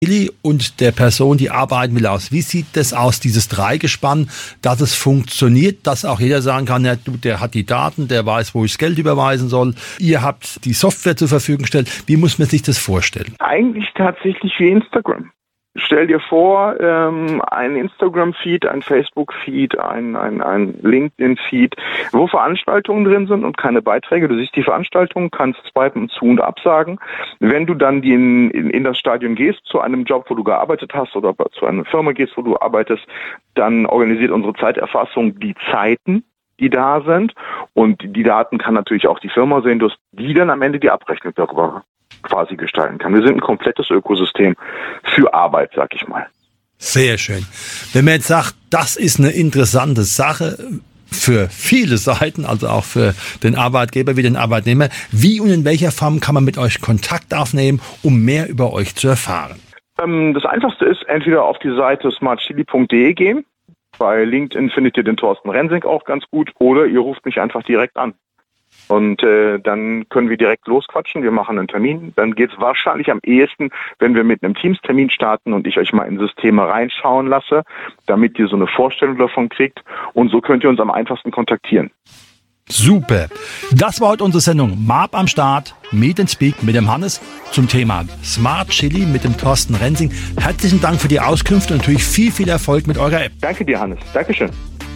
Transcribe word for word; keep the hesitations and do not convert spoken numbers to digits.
Chili und der Person, die arbeiten will, aus? Wie sieht das aus, dieses Dreigespann, dass es funktioniert, dass auch jeder sagen kann, ja, du, der hat die Daten, der weiß, wo ich das Geld überweisen soll. Ihr habt die Software zur Verfügung gestellt. Wie muss man sich das vorstellen? Eigentlich tatsächlich wie Instagram. Stell dir vor, ähm, ein Instagram-Feed, ein Facebook-Feed, ein, ein, ein LinkedIn-Feed, wo Veranstaltungen drin sind und keine Beiträge. Du siehst die Veranstaltung, kannst swipen zu- und absagen. Wenn du dann die in, in, in das Stadion gehst, zu einem Job, wo du gearbeitet hast oder zu einer Firma gehst, wo du arbeitest, dann organisiert unsere Zeiterfassung die Zeiten, die da sind. Und die Daten kann natürlich auch die Firma sehen, dass die dann am Ende die Abrechnung darüber quasi gestalten kann. Wir sind ein komplettes Ökosystem für Arbeit, sag ich mal. Sehr schön. Wenn man jetzt sagt, das ist eine interessante Sache für viele Seiten, also auch für den Arbeitgeber wie den Arbeitnehmer, wie und in welcher Form kann man mit euch Kontakt aufnehmen, um mehr über euch zu erfahren? Ähm, das Einfachste ist, entweder auf die Seite smartchili punkt de gehen. Bei LinkedIn findet ihr den Thorsten Rensing auch ganz gut, oder ihr ruft mich einfach direkt an. Und äh, dann können wir direkt losquatschen, wir machen einen Termin. Dann geht es wahrscheinlich am ehesten, wenn wir mit einem Teams-Termin starten und ich euch mal in Systeme reinschauen lasse, damit ihr so eine Vorstellung davon kriegt. Und so könnt ihr uns am einfachsten kontaktieren. Super. Das war heute unsere Sendung M A P am Start, Meet and Speak mit dem Hannes zum Thema Smart Chili mit dem Thorsten Rensing. Herzlichen Dank für die Auskünfte und natürlich viel, viel Erfolg mit eurer App. Danke dir, Hannes. Dankeschön.